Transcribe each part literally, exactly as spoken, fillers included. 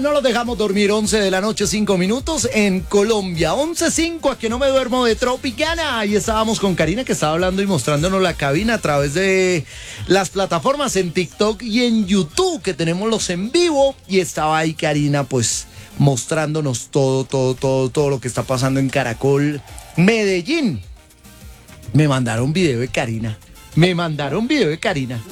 igual no los dejamos dormir. Once de la noche, cinco minutos en Colombia. Once cinco, a que no me duermo de Tropicana. Ahí estábamos con Karina, que estaba hablando y mostrándonos la cabina a través de las plataformas en TikTok y en YouTube, que tenemos los en vivo. Y estaba ahí Karina, pues, mostrándonos todo, todo, todo, todo lo que está pasando en Caracol, Medellín. Me mandaron video de Karina. Me mandaron video de Karina.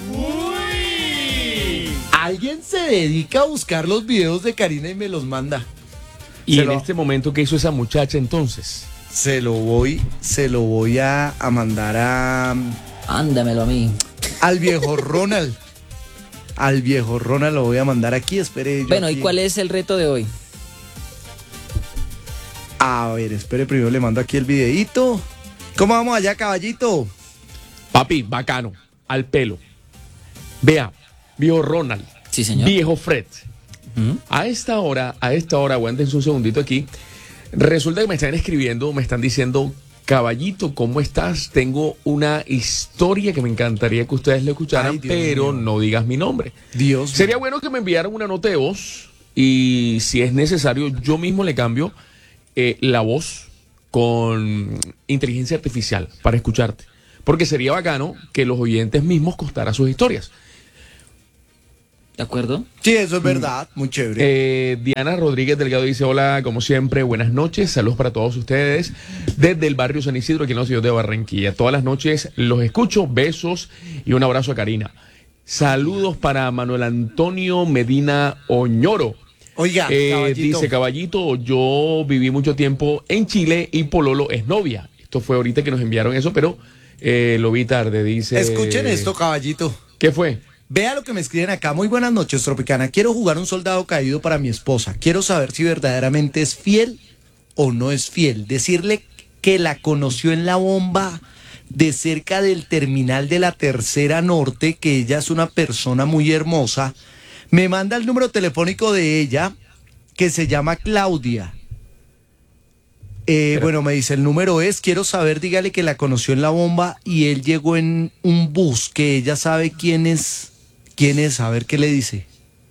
Alguien se dedica a buscar los videos de Karina y me los manda. Y se en lo, este momento, ¿qué hizo esa muchacha entonces? Se lo voy, se lo voy a, a mandar a... Ándamelo a mí. Al viejo Ronald. Al viejo Ronald lo voy a mandar aquí, espere. Bueno, aquí. ¿y cuál es el reto de hoy? A ver, espere, primero le mando aquí el videíto. ¿Cómo vamos allá, caballito? Papi, bacano, al pelo. Vea, viejo Ronald. Sí, señor. Viejo Fred. ¿Mm? A esta hora, a esta hora, aguántense un segundito aquí. Resulta que me están escribiendo, me están diciendo, caballito, ¿cómo estás? Tengo una historia que me encantaría que ustedes le escucharan, Ay, Dios pero mío. no digas mi nombre. Dios Sería mío. bueno que me enviaran una nota de voz y si es necesario, yo mismo le cambio eh, la voz con inteligencia artificial para escucharte. Porque sería bacano que los oyentes mismos contaran sus historias. ¿De acuerdo? Sí, eso es verdad, muy chévere. Eh, Diana Rodríguez Delgado dice, hola, como siempre, buenas noches, saludos para todos ustedes desde el barrio San Isidro, aquí en la ciudad de Barranquilla. Todas las noches los escucho, besos y un abrazo a Karina. Saludos para Manuel Antonio Medina Oñoro. Oiga, Eh, caballito. dice, caballito, yo viví mucho tiempo en Chile y Pololo es novia. Esto fue ahorita que nos enviaron eso, pero eh, lo vi tarde, dice. Escuchen esto, caballito. ¿Qué fue? Vea lo que me escriben acá. Muy buenas noches, Tropicana. Quiero jugar un soldado caído para mi esposa. Quiero saber si verdaderamente es fiel o no es fiel. Decirle que la conoció en la bomba de cerca del terminal de la Tercera Norte, que ella es una persona muy hermosa. Me manda el número telefónico de ella, que se llama Claudia. Eh, bueno, me dice, el número es, quiero saber, dígale que la conoció en la bomba y él llegó en un bus, que ella sabe quién es, quién es, a ver qué le dice.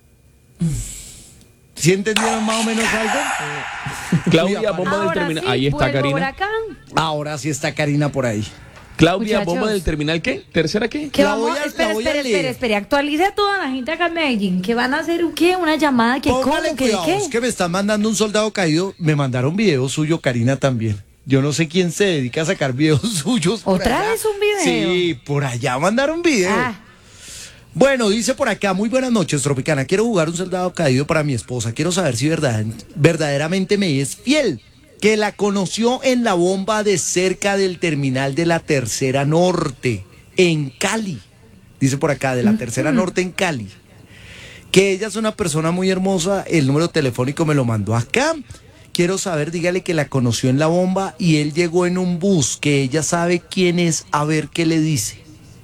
¿Sí entendieron más o menos algo? Claudia, bomba del Ahora terminal. sí, Ahí está vuelvo Karina. por acá. Ahora sí está Karina por ahí. Claudia, Muchachos. bomba del terminal, ¿qué? ¿Tercera qué? Que La vamos, voy a- la espere, voy a espere, leer. espere, espere, actualice a toda la gente acá en Medellín, que van a hacer un qué, una llamada, que Póngale cómo, que de cuidado, qué. es que me están mandando un soldado caído. Me mandaron video suyo, Karina, también. Yo no sé quién se dedica a sacar videos suyos. por ¿Otra allá. vez un video? Sí, por allá mandaron video. Ah, Bueno, dice por acá, muy buenas noches, Tropicana. Quiero jugar un soldado caído para mi esposa. Quiero saber si verdad, verdaderamente me es fiel. Que la conoció en la bomba de cerca del terminal de la Tercera Norte, en Cali. Dice por acá, de la Tercera Norte en Cali. Que ella es una persona muy hermosa. El número telefónico me lo mandó acá. Quiero saber, dígale que la conoció en la bomba y él llegó en un bus. Que ella sabe quién es, a ver qué le dice.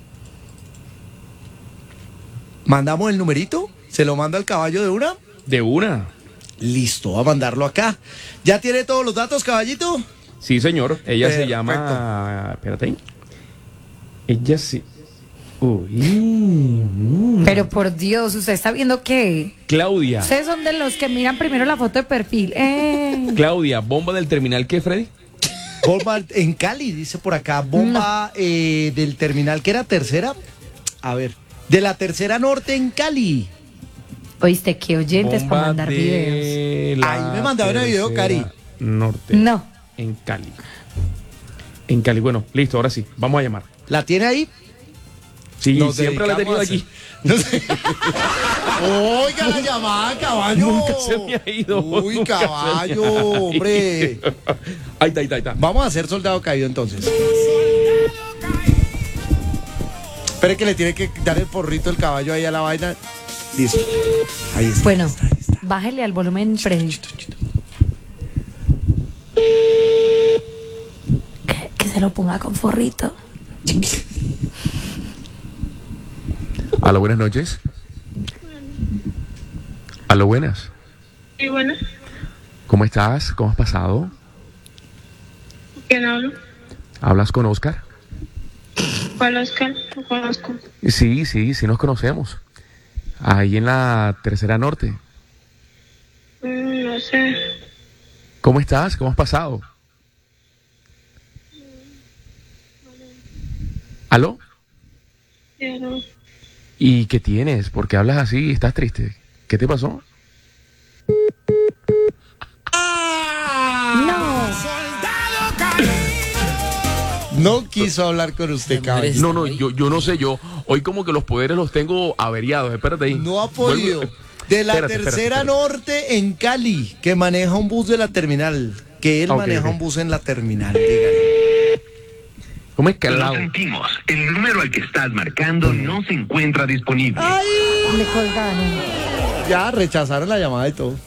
¿Mandamos el numerito? ¿Se lo manda al caballo de una? De una. Listo, va a mandarlo acá. ¿Ya tiene todos los datos, caballito? Sí, señor. Ella se Perfecto. llama... Espérate ahí. Ella sí... Uy. mm. pero por Dios, ¿usted está viendo qué? Claudia. Ustedes son de los que miran primero la foto de perfil. Eh. Claudia, bomba del terminal, ¿qué, Freddy? Bomba en Cali, dice por acá. Bomba eh, del terminal, que era tercera. A ver, de la Tercera Norte en Cali. Oíste, qué oyentes Bomba para mandar videos. de la Ahí me mandaron el video, Tercera Cari. Norte. No. En Cali. En Cali. Bueno, listo, ahora sí. Vamos a llamar. ¿La tiene ahí? Sí, Nos siempre la he tenido dedicamos aquí. No sé. Oiga la llamada, caballo. Nunca se me ha ido. Uy, nunca se me ha caballo, ido. hombre. Ahí está, ahí está, ahí está. Vamos a hacer soldado caído entonces. Espere que le tiene que dar el porrito el caballo ahí a la vaina. Listo. Ahí está. Bueno, ahí está, ahí está. bájele al volumen, Freddy. Que, que se lo ponga con forrito. Aló, buenas noches. Aló, buenas. Sí, bueno, ¿Cómo estás? ¿Cómo has pasado? ¿quién hablo? ¿Hablas con Oscar? ¿Cuál Oscar? No conozco. Sí, sí, sí nos conocemos. Ahí en la Tercera Norte. ¿Cómo estás? ¿Cómo has pasado? ¿Aló? Ya no. ¿Y qué tienes? ¿Por qué hablas así? ¿Estás triste? ¿Qué te pasó? No. No quiso hablar con usted, caballero. No, no, yo, yo no sé, yo hoy como que los poderes los tengo averiados, espérate ahí. No ha podido. Vuelvo- De la Espérate, tercera espérate, espérate. norte en Cali, que maneja un bus de la terminal. Que él Ok, maneja ok. un bus en la terminal, dígale. ¿Cómo es Lo calado? sentimos. El número al que estás marcando no se encuentra disponible. Le colgaron. Ya rechazaron la llamada y todo.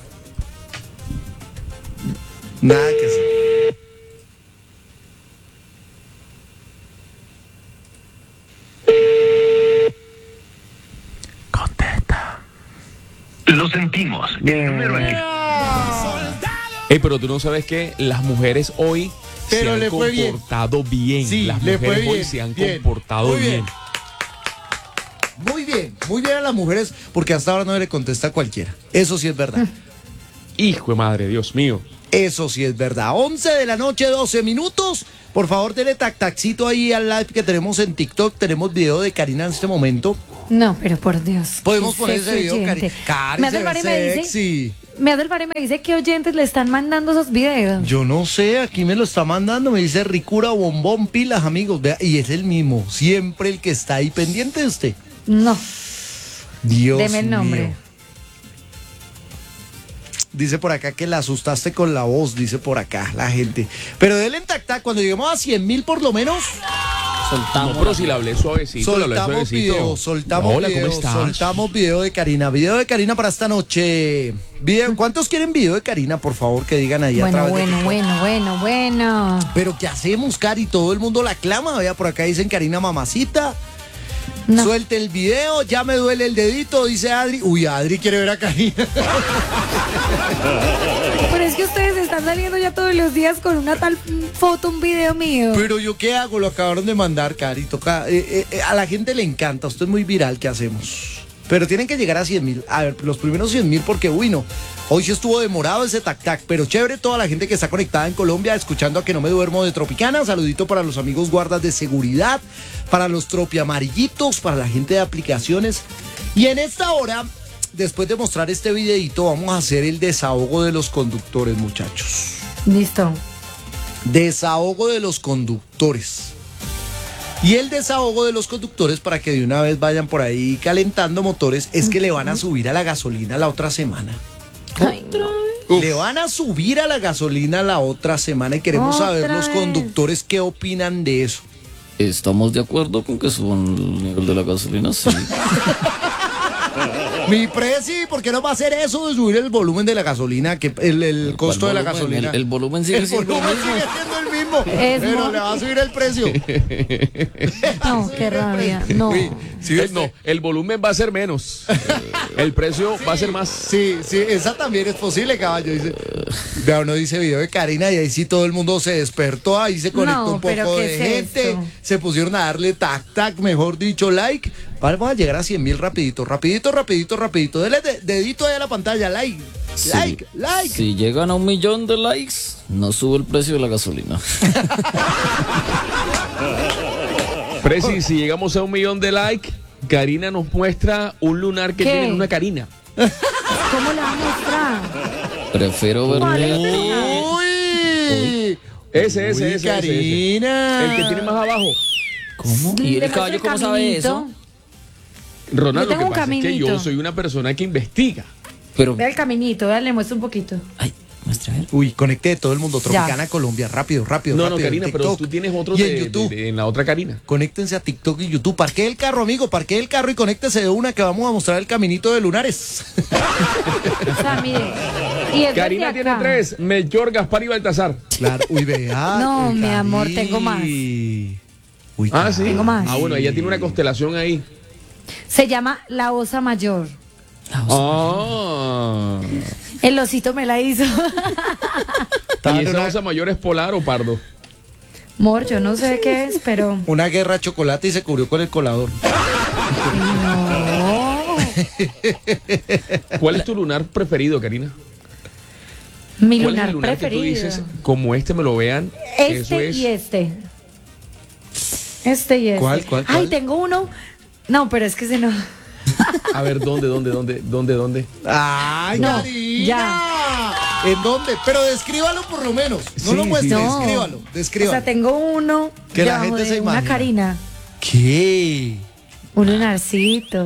Nada que sí. Contesta. Lo sentimos. El número al que Ey, pero tú no sabes que las mujeres hoy Pero se han le fue bien. comportado bien. Sí, las le mujeres fue hoy bien, se han bien, comportado muy bien. bien. Muy bien, muy bien a las mujeres, porque hasta ahora no le contesta a cualquiera. Eso sí es verdad. Hijo de madre, Dios mío. Eso sí es verdad. once de la noche, doce minutos. Por favor, dele tac tacito ahí al live que tenemos en TikTok. Tenemos video de Karina en este momento. No, pero por Dios. Podemos qué poner ese sexy video, oyente. Cari. Cari, Me hace se el ve bar y me dice, sexy. me hace el bar y me dice que oyentes le están mandando esos videos. Yo no sé, aquí me lo está mandando, me dice Ricura Bombón Pilas, amigos. Vea, y es el mismo, siempre el que está ahí pendiente de usted. No, Dios deme el nombre. mío. Dice por acá que la asustaste con la voz, dice por acá la gente. Pero dele en tac tac, cuando lleguemos a cien mil por lo menos, Soltamos. No, pero si la hablé suavecito, la hablé soltamos suavecito. video, soltamos Hola, ¿cómo video, estás? soltamos video de Karina. Video de Karina para esta noche. Video, ¿cuántos quieren video de Karina, por favor, que digan ahí a Bueno, través de bueno, TikTok? bueno, bueno, bueno. Pero ¿qué hacemos, Cari? Todo el mundo la clama. Vea, por acá dicen Karina Mamacita. No. Suelte el video, ya me duele el dedito, dice Adri. Uy, Adri quiere ver a Karina. Pero es que ustedes están saliendo ya todos los días con una tal foto, un video mío. Pero yo qué hago, lo acabaron de mandar, Cari. Toca, eh, eh, a la gente le encanta, usted es muy viral, ¿qué hacemos? Pero tienen que llegar a cien mil. A ver, los primeros cien mil porque, uy, no. Hoy sí estuvo demorado ese tac-tac, pero chévere toda la gente que está conectada en Colombia, escuchando a Que No Me Duermo de Tropicana. Saludito para los amigos guardas de seguridad, para los tropiamarillitos, para la gente de aplicaciones. Y en esta hora, después de mostrar este videito, vamos a hacer el desahogo de los conductores, muchachos. Listo. Desahogo de los conductores. Y el desahogo de los conductores, para que de una vez vayan por ahí calentando motores, es que le van a subir a la gasolina la otra semana. Ay, no. Le van a subir a la gasolina la otra semana y queremos Otra saber los vez. conductores qué opinan de eso. ¿Estamos de acuerdo con que suban el nivel de la gasolina? Sí. Mi preci, ¿por qué no va a hacer eso de subir el volumen de la gasolina, que el, el costo de la volumen? gasolina? El- el volumen sigue El siendo el volumen mismo. sigue siendo el mismo, Es pero mo- le va a subir el precio. No, qué rabia. No. Uy, sí, Eh, no, el volumen va a ser menos. El precio va a ser más. Sí, sí, esa también es posible, caballo. Dice, vea, uno dice video de Karina y ahí sí todo el mundo se despertó, ahí se conectó No, un pero poco ¿qué de es gente, esto? se pusieron a darle tac, tac, mejor dicho, like. Vamos a llegar a cien mil rapidito, rapidito, rapidito, rapidito. Dele de- dedito ahí a la pantalla, like, Sí. like, like. Si llegan a un millón de likes, no sube el precio de la gasolina. Preci, si llegamos a un millón de likes, Karina nos muestra un lunar que ¿Qué? tiene en una Karina. ¿Cómo le va a mostrar? Prefiero verme a ti. Uy, Ese, ese, Uy, ese, ese, ese. Karina. El que tiene más abajo. ¿Cómo? ¿Y Le el muestro caballo el cómo sabe caminito. eso? Ronald, Yo lo tengo que un pasa es que yo caminito. soy una persona que investiga. Pero, Vea el caminito, vea, le muestro un poquito. ay, muestra a ver. Uy, conecté todo el mundo, Ya. Tropicana Colombia, rápido, rápido, No, no, rápido. en Karina, pero TikTok tú tienes otro y de, en YouTube. de- de- en la otra Karina. Conéctense a TikTok y YouTube. Parquee el carro, amigo, parquee el carro y conéctese de una que vamos a mostrar el caminito de lunares. O sea, mire. Y es Karina desde tiene acá. tres, Melchor, Gaspar y Baltasar. Claro, uy, vea. No, el mi amor, Cari. tengo más. Uy, Ah, sí. Tengo más. Ah, bueno, ella tiene una constelación ahí. Se llama La Osa Mayor. Ah. El osito me la hizo. Estaba ¿Y en esa una, osa mayor es polar o pardo? Mor, yo no sé qué es, pero. una guerra de chocolate y se cubrió con el colador. No. ¿Cuál es tu lunar preferido, Karina? Mi ¿Cuál es lunar el lunar que tú preferido. dices, como este me lo vean? eso Este es... y este. Este y este. ¿Cuál, cuál, Ay, cuál? tengo uno. No, pero es que se no. A ver, ¿dónde, dónde, dónde, dónde, dónde? ¡Ay, No, Karina! ya. ¿En dónde? Pero descríbalo por lo menos. No Sí, lo muestre, sí. No. descríbalo, O descríbalo. sea, tengo uno. Que la debajo gente de se una imagina. Karina. ¿Qué? Un lunarcito.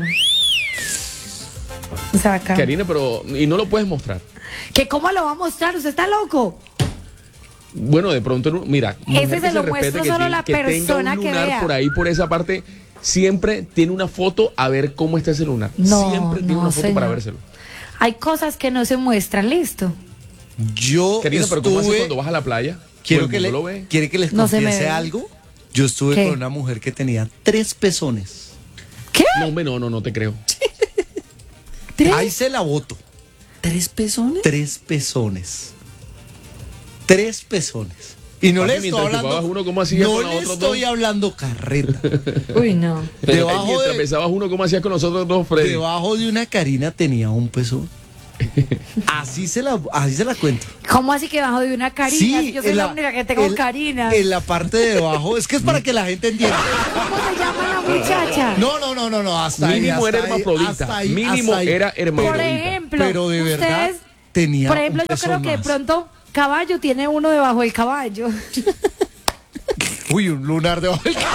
O sea, acá. Karina, pero... Y no lo puedes mostrar. ¿Que cómo lo va a mostrar? ¿Usted está loco? Bueno, de pronto, no- mira, mujer Ese que se lo respete, muestro que solo ti- la que tenga persona un que lunar vea. por ahí, por esa parte, siempre tiene una foto a ver cómo está ese lunar. No, siempre tiene no, una foto para señor. vérselo. Hay cosas que no se muestran, listo. Yo Karina, pero ¿cómo haces estuve... cuando vas a la playa? Quiero ¿Todo que el le, mundo lo ve? ¿Quiere que les No se me confiese ve. algo? Yo estuve ¿Qué? con una mujer que tenía tres pezones. ¿Qué? No, hombre, no, no, no te creo. ¿Tres? Ahí se la voto. ¿Tres pezones? Tres pezones. Tres pezones. Y no Papi, le estoy mientras hablando. chupabas uno, ¿cómo hacías no con los le otros estoy dos? hablando carreta. Uy, no. Pero, Debajo Mientras de- besabas uno, ¿cómo hacías con nosotros dos, Freddy? Debajo de una Karina tenía un pezón. Así se la, así se la cuento. ¿Cómo así que bajo de una Karina? Yo soy en la, única que tengo en- Karina. En la parte de debajo. Es que es para que la gente entienda. ¿Cómo se llama la muchacha? No, no, no, no, no. Hasta ahí, Mínimo hasta era ahí, hermafrodita. hasta ahí, Mínimo hasta ahí. era hermafrodita. Por ejemplo, Pero de verdad ustedes, tenía por ejemplo, un yo creo pezón que de más. pronto Caballo tiene uno debajo del caballo. Uy, un lunar debajo del caballo.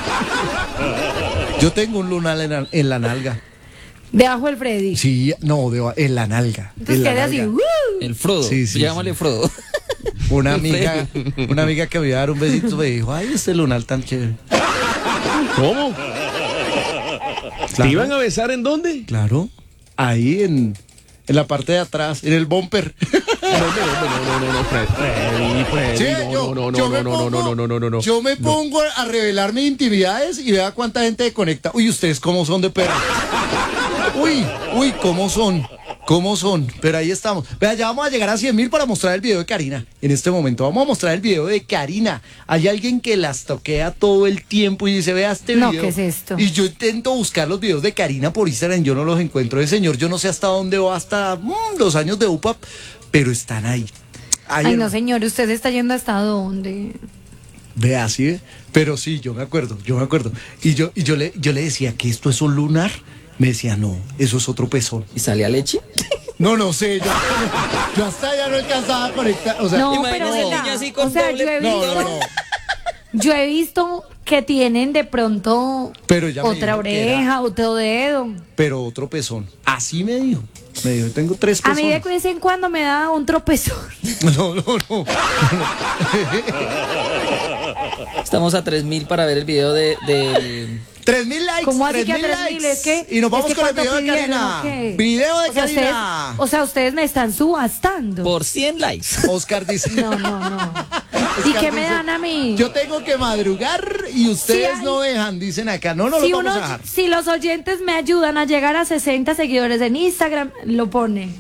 Yo tengo un lunar en la, en la nalga. Debajo del Freddy. Sí, no, deba- en la nalga. Entonces en la queda así. nalga. ¡uh! el Frodo. Sí, sí, Llámale sí. Frodo. Una amiga, una amiga que me iba a dar un besito me dijo, ay, este lunar tan chévere. ¿Cómo? ¿Te Claro. iban a besar en dónde? Claro, ahí en, en la parte de atrás, en el bumper. No, no, no, no, no, no, Fred. Freddy, Freddy, Sí, no, yo, no, no, yo no, me no, no, pongo, no, no, no, no, no. Yo me pongo a revelar mis intimidades y vea cuánta gente se conecta. Uy, ustedes cómo son de perro. Uy, uy, cómo son, cómo son. Pero ahí estamos. Vea, ya vamos a llegar a cien mil para mostrar el video de Karina. En este momento vamos a mostrar el video de Karina. Hay alguien que las toquea todo el tiempo y dice, vea este No, video. ¿qué es esto? Y yo intento buscar los videos de Karina por Instagram, yo no los encuentro. De señor, yo no sé hasta dónde va, hasta mm, los años de U P A P, pero están ahí. Ahí, Ay, no, hermano. señor, usted se está yendo hasta dónde. Vea, sí, ve. Pero sí, yo me acuerdo, yo me acuerdo. Y yo, y yo le, yo le decía que esto es un lunar. Me decía, no, eso es otro pezón. ¿Y salía leche? No, no sé, yo, yo hasta allá no alcanzaba a conectar. O sea, No, Imagínese pero el venga, niño así con o sea, doble yo he no, visto, no, no. yo he visto que tienen de pronto Pero ella me otra dijo que era- oreja, otro dedo. Pero otro pezón. Así me dijo. Me dijo, tengo tres A pezones. mí de vez en cuando me da un tropezón. No, no, no. Estamos a tres mil para ver el video de, del... Tres mil likes. ¿Cómo así tres que a mil tres likes. mil? Es que, y nos vamos es que con el ¿cuánto video de pidieron, Karina. o qué? Video de o sea, Karina. ustedes, o sea, ustedes me están subastando. Por cien likes. Oscar dice. No, no, no. ¿Y Oscar qué me dice, dan a mí? Yo tengo que madrugar y ustedes Sí, hay- no dejan, dicen acá. No, no si, lo vamos uno- a dejar. si los oyentes me ayudan a llegar a sesenta seguidores en Instagram, lo pone.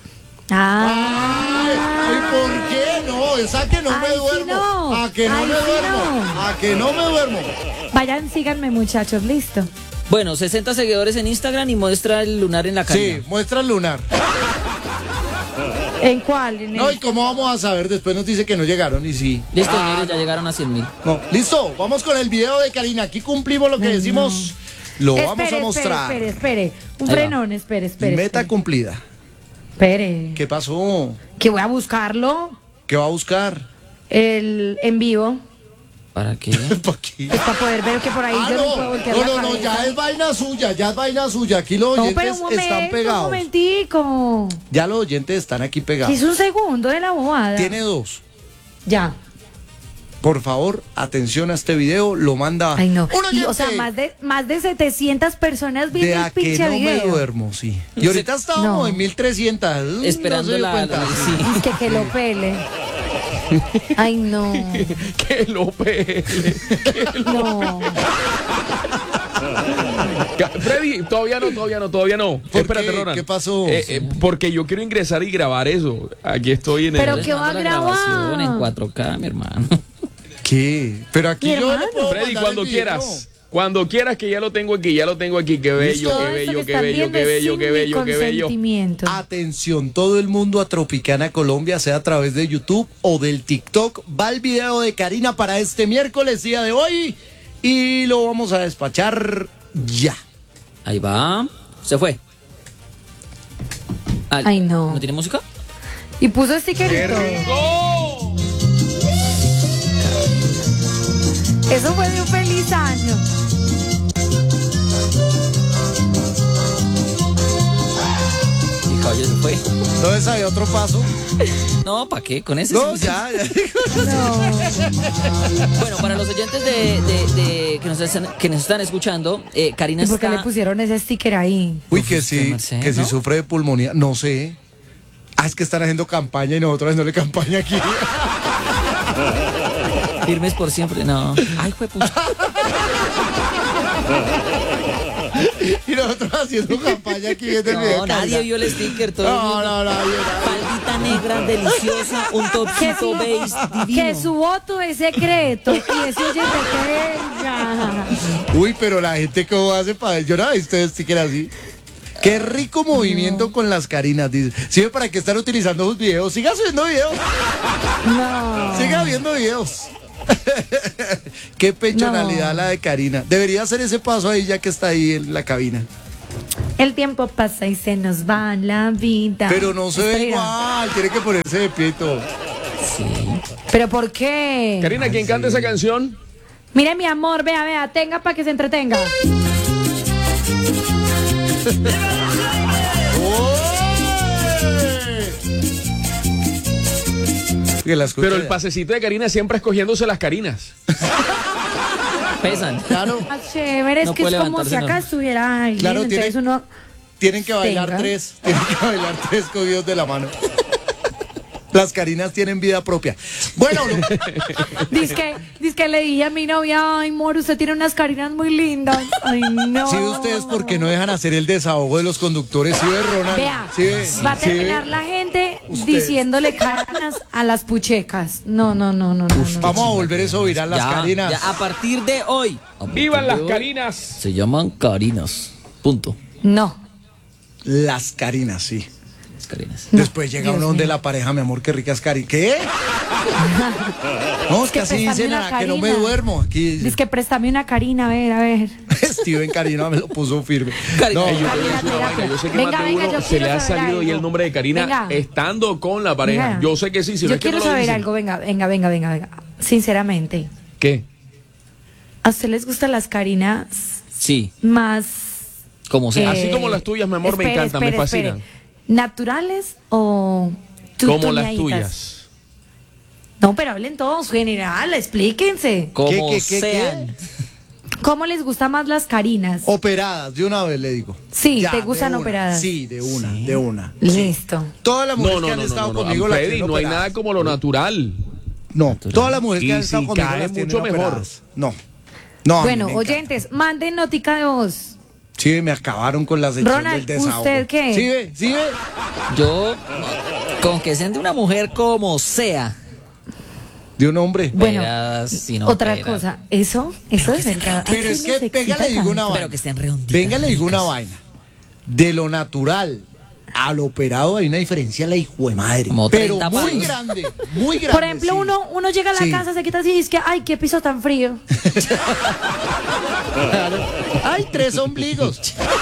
Ah. Ay, ay, ¿por qué no? Es a que no Ay, me sí, duermo. no. A que no Ay, me sí, duermo. no. A que no me duermo. Vayan, síganme, muchachos, listo. Bueno, sesenta seguidores en Instagram y muestra el lunar en la Sí, Karina. muestra el lunar. ¿En cuál? ¿En No, el- ¿y cómo vamos a saber? Después nos dice que no llegaron y sí. Listo, Ah, señores, ya llegaron a cien mil. no. Listo, vamos con el video de Karina. Aquí cumplimos lo que Ay, decimos. Lo Espere, vamos a espere, mostrar. Espere, espere, Un Ahí va. frenón, espere, espere. Meta espere. cumplida. Espere. ¿Qué pasó? Que voy a buscarlo. ¿Qué va a buscar? El en vivo. ¿Para qué? ¿Para qué? Pues para poder ver que por ahí Ah, yo no, no, puedo voltear no, la no, no, cabeza. ya es vaina suya, ya es vaina suya. Aquí los No, oyentes pero un momento, están un pegados. momentico. Ya los oyentes están aquí pegados. Es un segundo de la bobada. Tiene dos. Ya. Por favor, atención a este video, lo manda Ay, no. un Y, o sea, oyente más de, más de setecientas personas de viendo a el que pinche no me video. duermo, sí. Y ahorita estábamos No. en mil trescientas. mm, Esperando no se dio la- cuenta. la- sí. Es que que lo pele. Ay, no. Que lo pele. No. Freddy, todavía no, todavía no, todavía no. ¿Por Espérate, qué? Ronald. ¿Qué pasó? Eh, eh, porque yo quiero ingresar y grabar eso. Aquí estoy en el. Pero Les ¿qué va a mando la grabar? grabación en cuatro K, mi hermano. ¿Qué? Pero aquí Mi yo le hermano. puedo Freddy, mandar cuando el video. quieras. Cuando quieras, que ya lo tengo aquí, ya lo tengo aquí. Qué bello, Todo qué esto bello, que qué están bello, viendo qué es bello, sin qué mi bello, qué bello. consentimiento. Atención, todo el mundo a Tropicana Colombia, sea a través de YouTube o del TikTok. Va el video de Karina para este miércoles, día de hoy, y lo vamos a despachar ya. Ahí va. Se fue. Ah, Ay, no. ¿No tiene música? Y puso sticker y todo. ¡Rico! Eso fue de un feliz año. Y caballo se fue. ¿Dónde sale otro paso? No, ¿para qué? Con ese. No, sí. ya, ya. No. Bueno, para los oyentes de, de- de- que, nos están, que nos están escuchando, eh, Karina ¿Y por qué está... le pusieron ese sticker ahí? Uy, que usted, sí, Merced, que si ¿no? sufre de pulmonía, no sé. Ah, es que están haciendo campaña y nosotros haciéndole campaña aquí. Firmes por siempre. No. Ay, fue puta. Y nosotros haciendo campaña aquí viendo el video. No, de nadie Karina. vio el sticker. Todo el No, mundo. no, nadie, nadie. Faldita negra, deliciosa, un Que topcito su, beige divino. que su voto es secreto y ese oye pequeña. Uy, pero la gente cómo hace para... Yo no he visto este sticker así. Qué rico movimiento con las Karinas, dice. Sirve para que están utilizando sus videos. Siga subiendo videos. No. Siga viendo videos. Qué pechonalidad No. la de Karina. Debería hacer ese paso ahí ya que está ahí en la cabina. El tiempo pasa y se nos va la vida. Pero no se ve Espera. igual. Tiene que ponerse de pie y todo. Sí. ¿Pero por qué? Karina, ¿quién canta esa canción? Mire, mi amor, vea, vea, tenga para que se entretenga. Que la escuche Pero el ya. pasecito de Karina siempre escogiéndose las Karinas. Pesan. Claro, Más chévere, es No que es puede como si levantarse, acá no. estuviera alguien. Claro, entonces tiene- uno... tienen que bailar Tenga. tres. Tienen que bailar tres cogidos de la mano. Las Karinas tienen vida propia. Bueno, lo- Dice que, dice que le dije a mi novia, ay, amor, usted tiene unas carinas muy lindas. Ay, no. ¿sí ve ustedes por qué no dejan hacer el desahogo de los conductores? ¿Sí ve, Ronald? Vea, ¿Sí ve? va a ¿Sí ve? terminar la gente Usted. diciéndole carinas a las puchecas. No, no, no, no, no. no. Vamos a volver eso viral, las Ya, Karinas. ya, a partir de hoy. a partir ¡Vivan las de hoy, Karinas! Se llaman Karinas. Punto. No. Las Karinas, sí. Las Karinas. Después llega Dios uno donde mío. la pareja, mi amor, qué ricas Karinas. ¿Qué? No, es que Que así préstame dicen, una ah, que no me Karina. duermo. Aquí Dice que préstame una carina, a ver, a ver. Steven Karina me lo puso firme. Karina, No, Ey, yo te voy a Karina, decir una terapia. vaina, yo sé que Venga, más de venga, uno yo se quiero le ha saber salido ahí algo. el nombre de Karina Venga. estando con la pareja. Venga. Yo sé que sí, si no Yo es que quiero no lo saber dicen. algo, venga, venga, venga, venga, venga. Sinceramente, ¿Qué? ¿a usted les gustan las carinas Sí, más... como sea. Así como las tuyas, mi amor, me espere, encantan, me espere, fascinan. espere. ¿Naturales o Como las tutoneaditas? tuyas. No, pero hablen todos, general, explíquense. Como ¿Qué, qué, qué, sean. ¿Cómo les gustan más las carinas? Operadas, de una vez le digo. Sí, Ya, ¿te de gustan una. operadas? Sí, de una, de una. Listo. Todas las No, mujeres no, que no, han no, estado no, no, conmigo las Freddy, tienen no hay operadas. nada como lo natural. No, todas las mujeres que Y han estado si conmigo cae las tienen mucho mejor. operadas. No. No, a mí Bueno, me encanta. oyentes, manden notica de voz. Sí, me acabaron con la sección Ronald, del desahogo. ¿usted qué? Sí, ve, sí, ve. Yo, con que sean de una mujer como sea. De un hombre. Bueno, Verás, si no otra opera. cosa, eso, eso es verdad. Pero Ay, es les que, excita venga, le digo una tanto. vaina. Pero que estén redonditas. Venga, le digo una ricas. vaina. De lo natural al operado hay una diferencia, la hijo de madre. Como Pero treinta muy palos. grande, muy grande. Por ejemplo, sí. uno, uno llega a la Sí. casa, se quita así y dice que, ay, qué piso tan frío. Claro. Hay tres ombligos.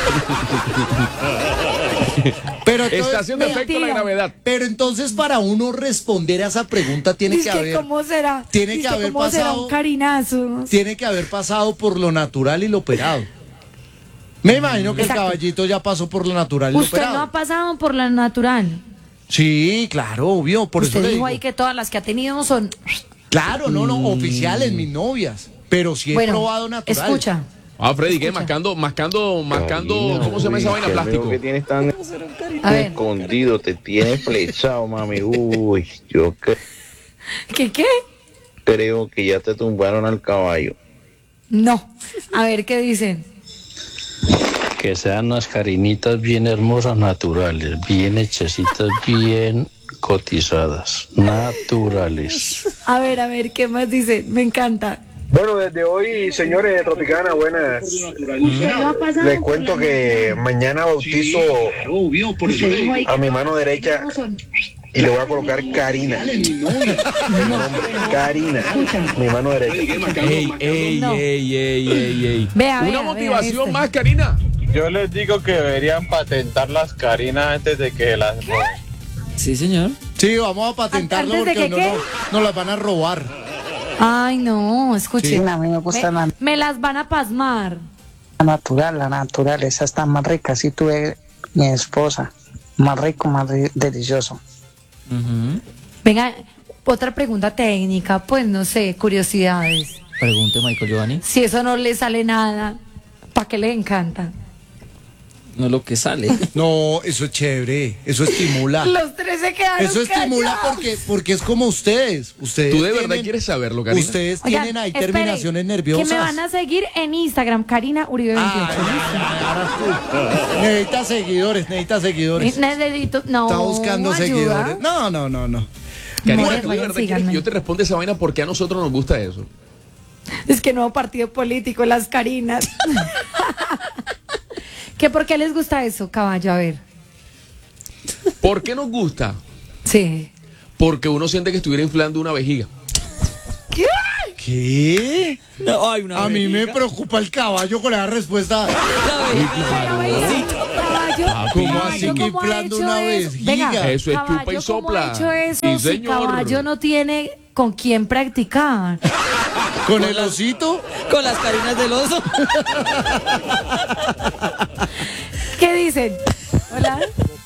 Pero entonces, Está haciendo mentira. efecto la gravedad. pero entonces para uno responder a esa pregunta tiene Dice que que, haber ¿cómo será? tiene Dice que haber ¿cómo será pasado- un carinazo? tiene que haber pasado por lo natural y lo operado. Me imagino que Exacto. el caballito ya pasó por lo natural y lo Usted operado. no ha pasado por la natural. Sí, claro, obvio, por Usted eso le dijo digo. ahí que todas las que ha tenido son... Claro, no, no, oficiales, mis novias. Pero sí he Bueno, probado natural. escucha. Ah, Freddy, ¿qué? Escucha. Mascando, mascando, mascando, ¿cómo se llama esa vaina? Uy, qué Plástico. feo que tienes tan A ver, escondido, te tienes flechado, mami. Uy, yo cre- ¿qué qué? creo que ya te tumbaron al caballo. No. A ver, ¿qué dicen? Que sean unas carinitas bien hermosas, naturales, bien hechecitas, bien cotizadas, naturales. A ver, a ver, ¿qué más dicen? Me encanta. Bueno, desde hoy, señores de Tropicana, buenas. Les cuento que mañana bautizo a mi mano derecha y le voy a colocar Karina. Karina, mi mano derecha. Ey, ey, No. ey, ey, ey, ey. Vea, Una vea, motivación vea este. más, Karina. Yo les digo que deberían patentar las Carinas antes de que las roben. Sí, señor. Sí, vamos a patentarlo ¿Antes de porque que no, qué? no, nos las van a robar. Ay, no, escuche. Sí, a mí me gusta me, la, me las van a pasmar. la natural, la natural, esa está más rica. Así tuve mi esposa, más rico, más ri- delicioso. Ujú. Venga, otra pregunta técnica, pues no sé, curiosidades. Pregunte, Michael Giovanni. Si eso no le sale nada, ¿para qué le encanta? No es lo que sale. No, eso es chévere, eso estimula. Los tres se quedaron Eso estimula callados. porque, porque es como ustedes. Ustedes ¿Tú de verdad tienen- quieres saberlo, Karina? Ustedes Oigan, tienen ahí espere, terminaciones nerviosas. Que me van a seguir en Instagram, Karina Uribe veintiocho. Ay, ahora tú. Necesita seguidores, necesita seguidores. Necesito, no, Está buscando ayuda. seguidores. No, no, no, no. Karina, More, ¿tú de vayan, verdad quieres síganme. que yo te responda esa vaina porque a nosotros nos gusta eso? Es que nuevo partido político, las Carinas. ¿Qué por qué les gusta eso, caballo? A ver. ¿Por qué nos gusta? Sí. Porque uno siente que estuviera inflando una vejiga. ¿Qué? ¿Qué? No, hay una A mí me vejiga. preocupa el caballo con la respuesta. La vejiga. Caballo, ¿Cómo caballo, así que ¿cómo ha inflando hecho una eso? vejiga? Venga, Eso es caballo, chupa y ¿cómo sopla. ha hecho eso Sí, si señor. caballo no tiene con quién practicar? ¿Con el osito? Con las carinas del oso. ¿Qué dicen? Hola.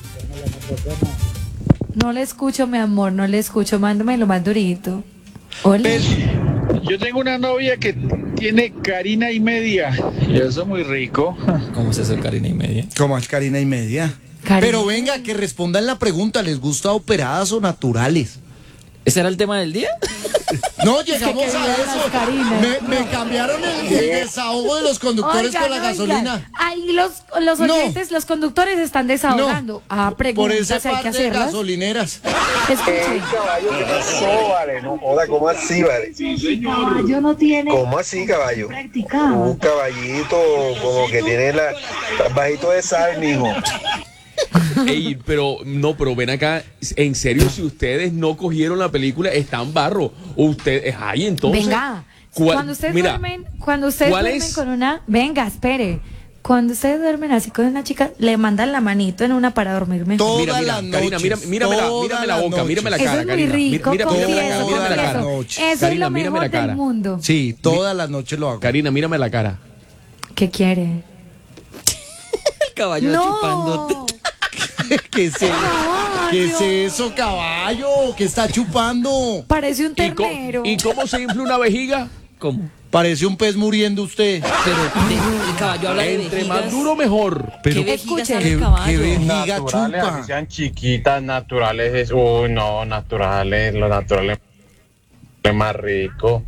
No le escucho, mi amor, no le escucho. Mándamelo más durito. Hola. Yo tengo una novia que tiene Karina y media. Y eso es muy rico. ¿Cómo se hace Karina y media? Como es Karina y media. Karina. Pero venga, que respondan la pregunta. ¿Les gusta operadas o naturales? ¿Ese era el tema del día? No, llegamos que a vivan eso. las Carinas. Me, me cambiaron el, el desahogo de los conductores Oigan, con la oigan, gasolina. ahí los, los No. oyentes, los conductores están desahogando. Ah, Por preguntas, ese hay que par de hacerlas. gasolineras. Escuchen. Caballo, ¿qué pasó, vale? No joda, ¿cómo así, vale? Caballo no tiene ¿Cómo así, caballo? practicado. Un caballito como que tiene la bajito de sal, mijo. Ey, pero no, pero ven acá, en serio, si ustedes no cogieron la película, están barro. Ustedes, ay, entonces. Venga, ¿cuál- cuando ustedes mira, duermen, cuando ustedes ¿cuál duermen es? con una, venga, espere. Cuando ustedes duermen así con una chica, le mandan la manito en una para dormir mejor. Todas Mira, mira, las Karina, noches, mira, mírame la, todas mírame la las boca, noches. mírame la Eso cara, es muy Karina. rico, Mira, mira, mírame la cara, confieso, mírame la todas cara. las confieso. noches. Eso es Karina, lo mírame mejor la cara. del mundo. Sí, todas las noches lo hago. Karina, mírame la cara. ¿Qué quiere? El caballo chupándote. No. ¿Qué es, eso? Caballo. ¿Qué es eso, caballo? ¿Qué está chupando? Parece un ¿Y, co- ternero. ¿Y cómo se infla una vejiga? ¿Cómo? Parece un pez muriendo usted. Pero de- el caballo habla de Entre vejigas. más duro, mejor. Pero ¿Qué vejiga Escuchen. sabe ¿Qué, el qué caballo? vejiga Naturales, chupa? así sean chiquitas, naturales. Es, uy, no, naturales. Lo natural es es más rico.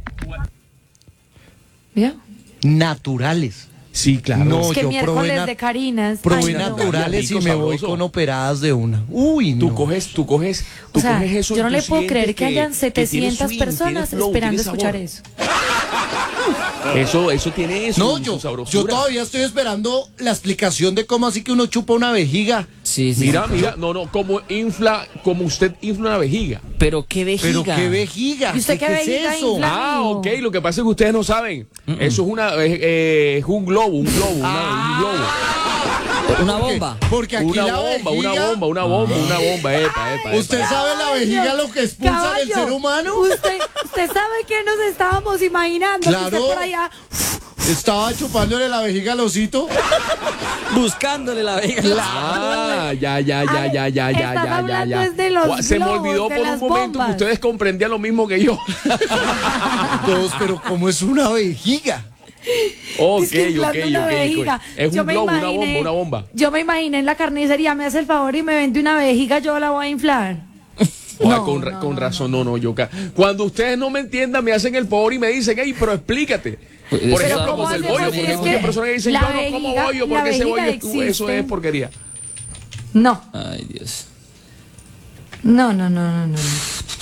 ¿Vio? Naturales. Sí, claro. No, Es que yo miércoles probé, na- de Carinas. probé Ay, no. naturales y Rico, me voy sabroso. con operadas de una. Uy, Tú no. coges, tú coges, tú O sea, coges eso. yo y no tú le puedo sientes creer que, hayan tiene setecientas swing, personas tiene flow, esperando tiene escuchar sabor. eso. Eso, eso tiene eso. No, su yo, sabrosura. yo todavía estoy esperando la explicación de cómo así que uno chupa una vejiga. Sí, sí. Mira, sí. mira, no, no, como infla, como usted infla una vejiga. Pero qué vejiga. Pero qué vejiga. ¿Y usted qué es vejiga eso? infla? Ah, amigo. ok, lo que pasa es que ustedes no saben. Eso es una, eh, eh, es un globo, un globo, una- un globo. Una bomba. Porque aquí Una la bomba, una vejiga- bomba, una bomba, una bomba, epa, epa, epa. ¿Usted sabe la vejiga lo que expulsa del Caballo, ser humano? Usted, usted sabe que nos estábamos imaginando. Que Claro. usted por allá. Estaba chupándole la vejiga al osito. Buscándole la vejiga. Ah, ya, ya, ya, Ay, ya, ya, ya, estás ya, ya, hablando ya. es de los Gua- Se me globos, olvidó de por un las momento bombas. que ustedes comprendían lo mismo que yo. Todos, pero ¿cómo es una vejiga? Ok, Es que ok, inflando una ok. vejiga. Es Yo un me globo, una imaginé- bomba, una bomba. Yo me imaginé en la carnicería, me hace el favor y me vende una vejiga, yo la voy a inflar. Oiga, No, con, ra- no, con no, razón, no, no, yo. ca- Cuando ustedes no me entiendan, me hacen el favor y me dicen, hey, pero explícate. Por Pero ejemplo, ¿cómo como el hacemos bollo, si porque es hay muchas que personas que dicen, la yo no como vejiga- bollo, la porque ese vejiga bollo es, eso existe? es porquería. No, Ay, Dios. no, no, no, no, no.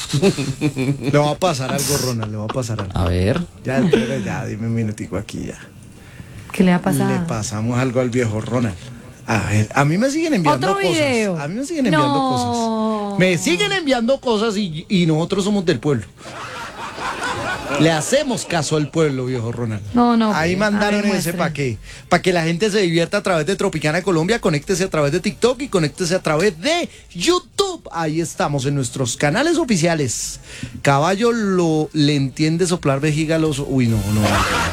Le va a pasar algo, Ronald, le va a pasar algo. A ver. Ya, ya, ya, dime un minutico aquí ya. ¿Qué le ha pasado? Le pasamos algo al viejo Ronald. A ver, a mí me siguen enviando ¿Otro video? cosas. A mí me siguen enviando No. cosas. Me siguen enviando cosas y, y nosotros somos del pueblo. Le hacemos caso al pueblo, viejo Ronald. No, no. Ahí mandaron a ver, ese muestre. para qué. Para que la gente se divierta a través de Tropicana Colombia. Conéctese a través de TikTok y conéctese a través de YouTube. Ahí estamos en nuestros canales oficiales. Caballo lo le entiende soplar vejiga a los. Uy, no, no.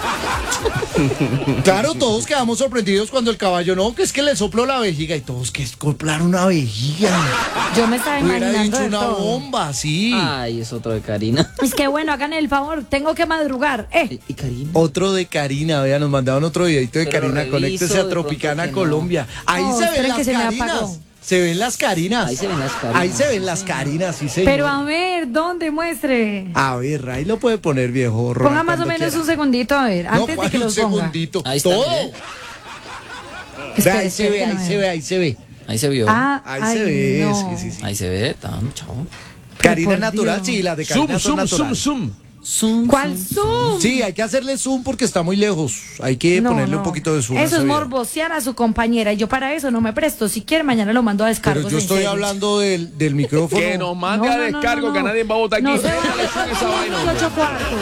Claro, todos quedamos sorprendidos cuando el caballo no, que es que le sopló la vejiga y todos que es soplar una vejiga. Yo me estaba Hubiera imaginando dicho de una todo. bomba, sí. Ay, es otro de Karina. Es que bueno, hagan el favor, tengo que madrugar. Eh. ¿Y Karina? Otro de Karina, vea, nos mandaban otro videito de Pero Karina, reviso, conéctese a de Tropicana pronto que no. Colombia. Ahí Oh, se ven esperen las que se me Carinas. apagó. Se ven las Carinas. Ahí se ven las Carinas. Ahí se ven las Carinas, sí, señor. Pero a ver, ¿dónde muestre? A ver, ahí lo puede poner, viejo Ronald, Ponga más o cuando menos quiera. un segundito, a ver, No, antes de ¿cuál que un los ponga. segundito. Ahí está, Todo. mire. Ve, ahí Espere, se ve, espere, ahí que no se veo. ve, ahí se ve. Ahí se vio. Ah, Ahí ay, se ve, no. sí, sí, sí. Ahí se ve, tan chavo. Karina por natural, Dios. sí, las de Zoom, Karina son zoom, zoom, naturales. zoom. Zoom, ¿Cuál zoom, zoom? Sí, hay que hacerle zoom porque está muy lejos. Hay que No, ponerle no. un poquito de zoom. a Eso ese es video. morbosear a su compañera y yo para eso no me presto. Si quiere, mañana lo mando a descargos. Pero yo en estoy serio. hablando del, del micrófono. Que nos mande No, a no, no, descargo, no, que no. nadie va a votar aquí. No se Déjale vale, zoom esa vaina, los hombre. ocho cuartos.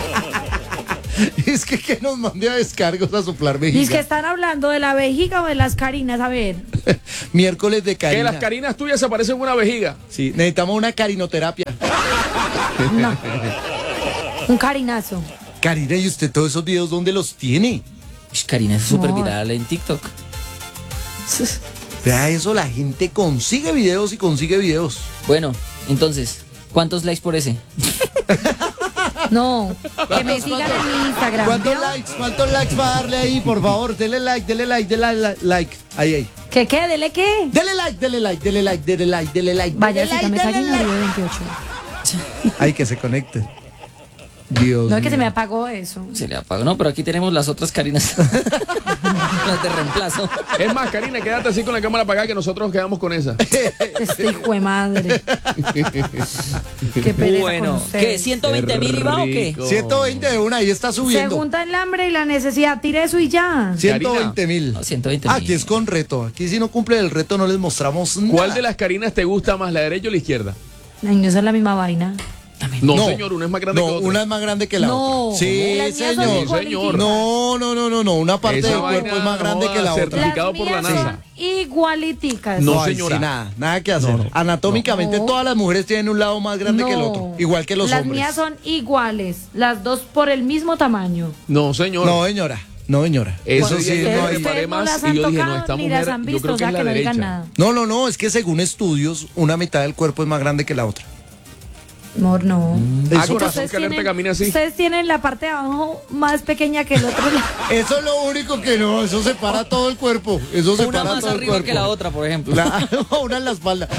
Es que que nos mande a descargos a soplar vejiga. Dice que están hablando de la vejiga o de las Carinas, a ver. Miércoles de Que Karina. las Carinas tuyas se parecen a una vejiga. Sí, necesitamos una carinoterapia. No. Un carinazo. Karina, ¿y usted todos esos videos dónde los tiene? Ish, Karina es súper No. viral en TikTok. Vea eso, la gente consigue videos y consigue videos. Bueno, entonces, ¿cuántos likes por ese? No, que me sigan en mi Instagram. ¿Cuántos ¿vio? likes? ¿Cuántos likes va a darle ahí? Por favor, dele like, dele like, dele like, like. Ahí, ahí. ¿Qué qué? ¿Dele qué? Dele like, dele like, dele like, dele like, dele like. Vaya, dele si me like, cayó dele en like. veintiocho. Ay, que se conecte. Dios No es que mío. se me apagó eso. Se le apagó. No, pero aquí tenemos las otras Karinas. Las de reemplazo. Es más, Karina, quédate así con la cámara apagada que nosotros nos quedamos con esa. Este hijo de madre. Qué pereza Bueno, con ustedes. ¿qué? ¿ciento veinte mil iba o qué? rico. ciento veinte de una, ahí está Se subiendo. junta el hambre y la necesidad. Tire eso y ya. ciento veinte mil. No, ciento veinte mil. Aquí es con reto. Aquí si no cumple el reto no les mostramos nada. ¿Cuál de las Carinas te gusta más, la derecha o la izquierda? Ay, no, esa es la misma vaina. No, No. señor, una es más grande No, que otra. una es más grande que la No. otra. Sí, Las mías son señor. igualiticas. señor. No, no, no, no, no. Una parte Esa del cuerpo vaina es más grande no que la va a ser otra. Certificado Las por la mías NASA. son igualiticas. No, ahí señora. sí, nada, nada que hacer. Anatómicamente No. todas las mujeres tienen un lado más grande que el No. otro, igual que los Las hombres. mías son iguales. Las dos por el mismo tamaño. No, señor. No, señora. No, señora. Eso Eso sí, sí, yo no me hay. Ustedes preparé no más las y han yo dije, no, tocado esta ni mujer, las han yo visto, creo o que sea es la que no digan derecha. nada. No, no, no, es que según estudios, una mitad del cuerpo es más grande que la otra. Amor, no. Ah, Eso, con razón Ustedes que alerta tienen, camina así. ustedes tienen la parte de abajo más pequeña que el otro lado. eso es lo único que no, eso separa todo el cuerpo. Eso Una separa más todo el arriba cuerpo. que la otra, por ejemplo. La- una en la espalda.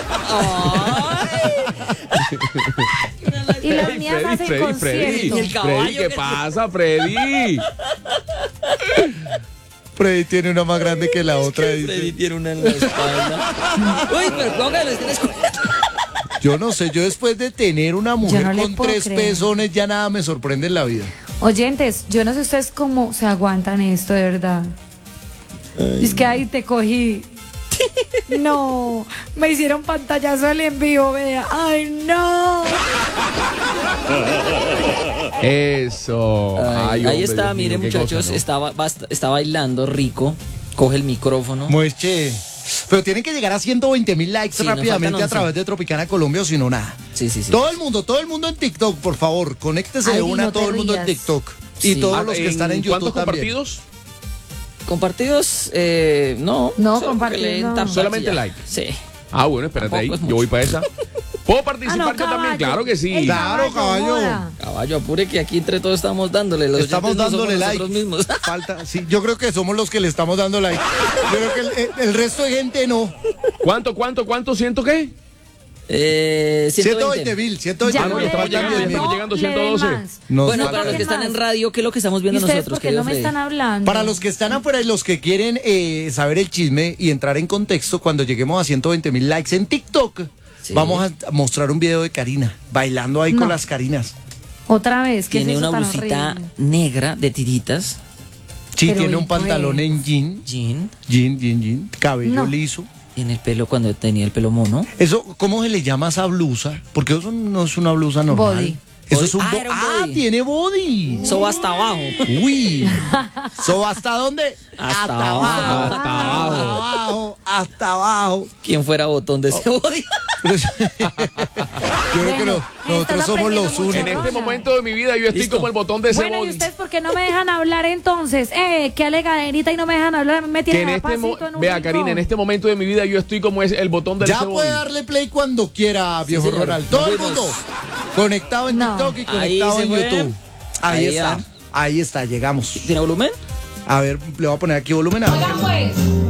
Y las Ey, mías Freddy, hacen Freddy, concierto. Freddy. Y el caballo Freddy, ¿qué que- pasa, Freddy? Freddy tiene una más grande que la otra. dice. Freddy tiene una en la espalda. Uy, pero póngalo, estén escuchando. Yo no sé, yo después de tener una mujer no le con puedo tres creer. pezones ya nada me sorprende en la vida. Oyentes, yo no sé ustedes cómo se aguantan esto, de verdad. Es que ahí te cogí. No, me hicieron pantallazo el envío, vea. Ay, no. Eso. Ay, Ay, ahí hombre, está, Dios mire mío, qué muchachos, cosa, ¿no? está, bast- está bailando rico, coge el micrófono. Mueche. Pero tienen que llegar a ciento veinte mil likes Sí, nos rápidamente faltan a once. través de Tropicana Colombia o si no nada. Sí, sí, sí. Todo el mundo, todo el mundo en TikTok, por favor, conéctese de Ay, una, no te todo el mundo en rías. TikTok. Y Sí. todos Ah, los que están en YouTube ¿Cuántos también. compartidos? Compartidos, eh, no. No, solo compartidos que le den no. tap, tap, Solamente y ya. like. Sí. Ah, bueno, espérate ahí. Tampoco es Yo mucho. voy para esa. ¿Puedo participar Ah, no, yo también? caballo. Claro que sí. El Claro, caballo. joda. Caballo, apure que aquí entre todos estamos dándole. Los Estamos oyentes no dándole somos like. nosotros mismos. Falta, sí, yo creo que somos los que le estamos dando like. Yo creo que el, el- el resto de gente no. ¿Cuánto, cuánto, cuánto? ¿Ciento qué? Eh, ciento veinte mil, ciento veinte Ya Ah, no, no mil. le estamos den llegando, más, estamos no llegando le ciento den doce. más. Nos Bueno, falta. para los que están en radio, ¿qué es lo que estamos ¿Y viendo ustedes nosotros? por qué no me querido están Freddy? hablando? Para los que están afuera y los que quieren eh, saber el chisme y entrar en contexto, cuando lleguemos a ciento veinte mil likes en TikTok, Sí. Vamos a mostrar un video de Karina, bailando ahí No. con las Karinas. Otra vez, ¿qué Tiene es eso una tan blusita horrible? negra de tiritas. Sí, Pero tiene ¿y un pantalón pues? en jean, Jean. jean, jean, jean, cabello No. liso. Tiene el pelo cuando tenía el pelo mono. Eso, ¿cómo se le llama a esa blusa? Porque eso no es una blusa normal. Body. Eso Body. es un Ah, bo- era un ah, body. tiene body. Eso va hasta abajo. Uy. ¿So hasta dónde? Hasta abajo. abajo. Hasta abajo. Hasta abajo. ¿Quién fuera botón de ese body? Yo creo que no- nosotros estás somos los aprendiendo mucho. En únicos. este momento de mi vida yo estoy Listo. como el botón de ese Bueno, ¿y body. ustedes por qué no me dejan hablar entonces? Eh, qué alegaderita y no me dejan hablar, me Que tienen en a este mo- pasito en un Vea, rincón. Karina, en este momento de mi vida yo estoy como es el botón de Ya ese puede body. darle play cuando quiera, viejo señor. Ronald. Todo el Nos mundo vemos. conectado en No. TikTok y Ahí conectado se en fue. YouTube. Ahí, Ahí está. ya. Ahí está, llegamos. ¿Tiene volumen? A ver, le voy a poner aquí volumen. A ver. Pues.